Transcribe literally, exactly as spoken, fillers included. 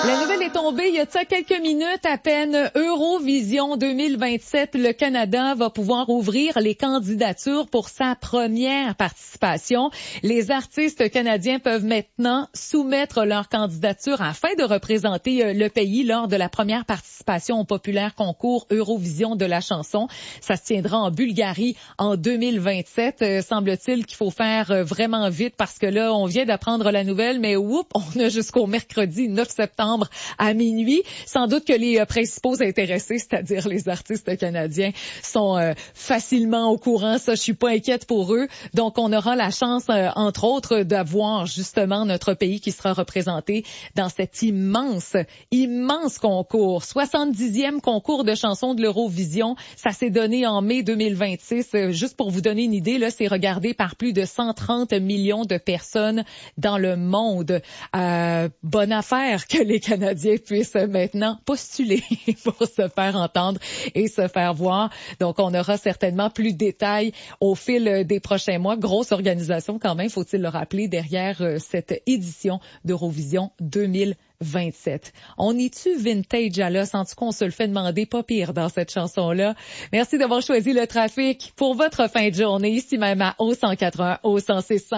La nouvelle est tombée il y a de ça quelques minutes à peine. Eurovision deux mille vingt-sept, le Canada va pouvoir ouvrir les candidatures pour sa première participation. Les artistes canadiens peuvent maintenant soumettre leur candidature afin de représenter le pays lors de la première participation au populaire concours Eurovision de la chanson. Ça se tiendra en Bulgarie en deux mille vingt-sept. Euh, semble-t-il qu'il faut faire vraiment vite parce que là, on vient d'apprendre la nouvelle, mais oups, on a jusqu'au mercredi neuf septembre à minuit. Sans doute que les euh, principaux intéressés, c'est-à-dire les artistes canadiens, sont euh, facilement au courant. Ça, je suis pas inquiète pour eux. Donc, on aura la chance, euh, entre autres, d'avoir justement notre pays qui sera représenté dans cet immense, immense concours. soixante-dixième concours de chansons de l'Eurovision. Ça s'est donné en mai deux mille vingt-six. Euh, juste pour vous donner une idée, là, c'est regardé par plus de cent trente millions de personnes dans le monde. Euh, bonne affaire que les Canadiens puissent maintenant postuler pour se faire entendre et se faire voir. Donc, on aura certainement plus de détails au fil des prochains mois. Grosse organisation quand même, faut-il le rappeler, derrière cette édition d'Eurovision deux mille vingt-sept. On est-tu vintage à l'os? En tout cas, on se le fait demander, pas pire dans cette chanson-là. Merci d'avoir choisi le trafic pour votre fin de journée, ici même à O cent quatre-vingts, O cent six.